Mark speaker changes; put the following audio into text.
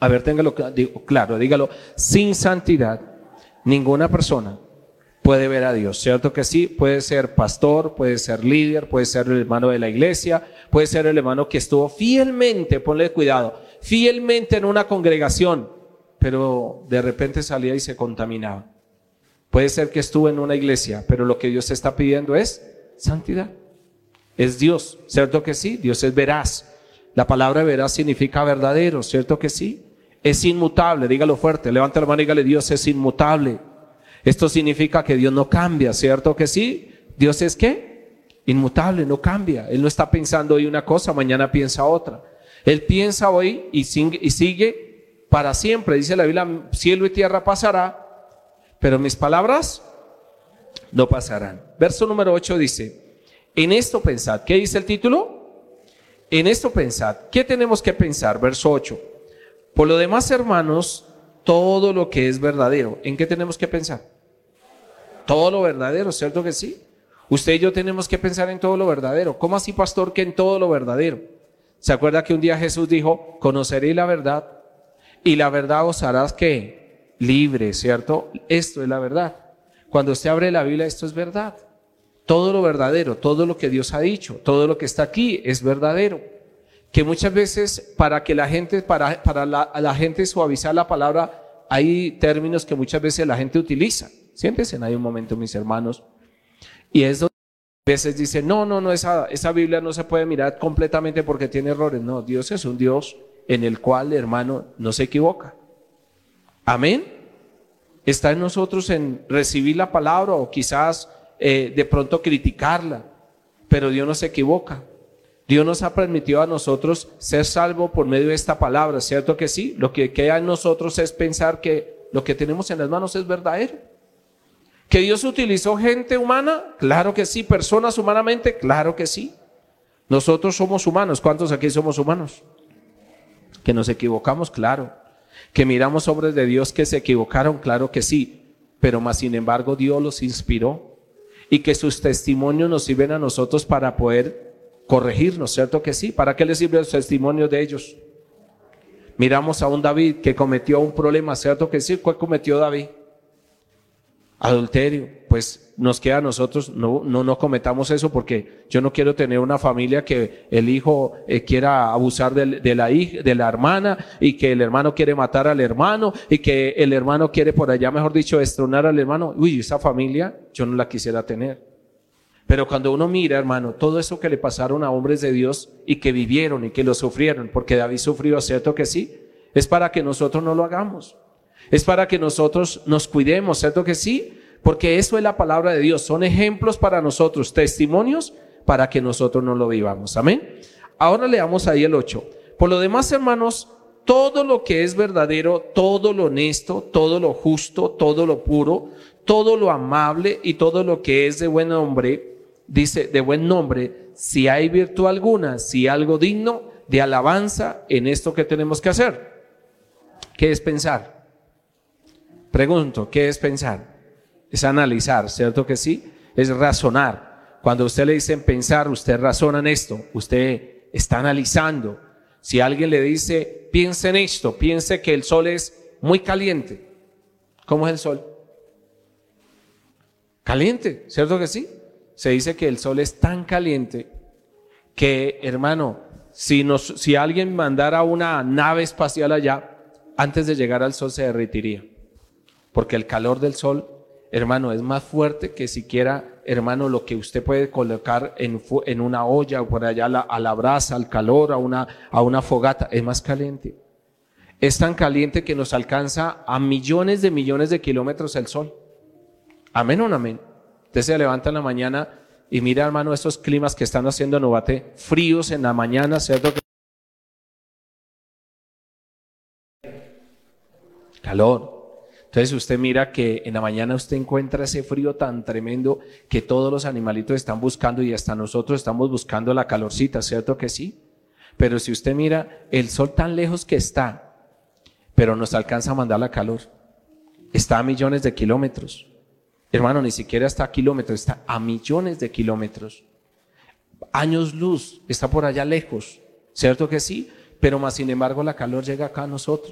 Speaker 1: A ver, téngalo claro, dígalo. Sin santidad, ninguna persona puede ver a Dios, ¿cierto que sí? Puede ser pastor, puede ser líder, puede ser el hermano de la iglesia, puede ser el hermano que estuvo fielmente, ponle cuidado, fielmente en una congregación, pero de repente salía y se contaminaba. Puede ser que estuvo en una iglesia, pero lo que Dios está pidiendo es santidad. Es Dios, ¿cierto que sí? Dios es veraz. La palabra veraz significa verdadero, ¿cierto que sí? Es inmutable, dígalo fuerte, levanta la mano y dígale: Dios es inmutable. Esto significa que Dios no cambia, ¿cierto que sí? Dios es ¿qué? Inmutable, no cambia. Él no está pensando hoy una cosa, mañana piensa otra. Él piensa hoy y sigue para siempre. Dice la Biblia: cielo y tierra pasará, pero mis palabras no pasarán. Verso número 8 dice: en esto pensad. ¿Qué dice el título? En esto pensad. ¿Qué tenemos que pensar? Verso 8. Por lo demás, hermanos, todo lo que es verdadero. ¿En qué tenemos que pensar? Todo lo verdadero, ¿cierto que sí? Usted y yo tenemos que pensar en todo lo verdadero. ¿Cómo así, pastor, que en todo lo verdadero? ¿Se acuerda que un día Jesús dijo: conoceréis la verdad y la verdad os hará ¿qué? Libre, ¿cierto? Esto es la verdad. Cuando usted abre la Biblia, esto es verdad. Todo lo verdadero, todo lo que Dios ha dicho, todo lo que está aquí es verdadero. Que muchas veces para que la gente, para la gente suavizar la palabra, hay términos que muchas veces la gente utiliza. Siéntense en ahí un momento, mis hermanos. Y es donde a veces dicen: no, esa Biblia no se puede mirar completamente porque tiene errores. No, Dios es un Dios en el cual, hermano, no se equivoca. Amén. Está en nosotros en recibir la palabra o quizás de pronto criticarla, pero Dios no se equivoca. Dios nos ha permitido a nosotros ser salvos por medio de esta palabra, ¿cierto que sí? Lo que queda en nosotros es pensar que lo que tenemos en las manos es verdadero. ¿Que Dios utilizó gente humana? Claro que sí. ¿Personas humanamente? Claro que sí. Nosotros somos humanos. ¿Cuántos aquí somos humanos? ¿Que nos equivocamos? Claro. ¿Que miramos hombres de Dios que se equivocaron? Claro que sí. Pero más sin embargo Dios los inspiró y que sus testimonios nos sirven a nosotros para poder corregirnos, ¿cierto que sí? ¿Para qué les sirve el testimonio de ellos? Miramos a un David que cometió un problema, ¿cierto que sí? ¿Cuál cometió David? Adulterio. Pues nos queda a nosotros, no cometamos eso, porque yo no quiero tener una familia que el hijo quiera abusar de la hija, de la hermana, y que el hermano quiere matar al hermano, y que el hermano quiere por allá, mejor dicho, destronar al hermano. Uy, esa familia yo no la quisiera tener. Pero cuando uno mira, hermano, todo eso que le pasaron a hombres de Dios y que vivieron y que lo sufrieron, porque David sufrió, ¿cierto que sí? Es para que nosotros no lo hagamos. Es para que nosotros nos cuidemos, ¿cierto que sí? Porque eso es la palabra de Dios. Son ejemplos para nosotros, testimonios para que nosotros no lo vivamos. Amén. Ahora leamos ahí el 8. Por lo demás, hermanos, todo lo que es verdadero, todo lo honesto, todo lo justo, todo lo puro, todo lo amable y todo lo que es de buen nombre, dice, de buen nombre, si hay virtud alguna, si algo digno de alabanza, en esto que tenemos que hacer. ¿Qué es pensar? Pregunto, ¿qué es pensar? Es analizar, ¿cierto que sí? Es razonar. Cuando a usted le dicen pensar, usted razona en esto, usted está analizando. Si alguien le dice, piense en esto, piense que el sol es muy caliente. ¿Cómo es el sol? Caliente, ¿cierto que sí? Se dice que el sol es tan caliente que, hermano, si alguien mandara una nave espacial allá, antes de llegar al sol se derretiría. Porque el calor del sol, hermano, es más fuerte que siquiera, hermano, lo que usted puede colocar en una olla o por allá a la brasa, al calor, a una fogata. Es más caliente. Es tan caliente que nos alcanza a millones de kilómetros el sol. Amén o no amén. Usted se levanta en la mañana y mira, hermano, estos climas que están haciendo en Ubaté, fríos en la mañana, ¿cierto? Calor. Entonces usted mira que en la mañana usted encuentra ese frío tan tremendo que todos los animalitos están buscando y hasta nosotros estamos buscando la calorcita, ¿cierto que sí? Pero si usted mira el sol tan lejos que está, pero nos alcanza a mandar la calor, está a millones de kilómetros. Hermano, ni siquiera está a kilómetros, está a millones de kilómetros. Años luz, está por allá lejos, ¿cierto que sí? Pero más sin embargo la calor llega acá a nosotros.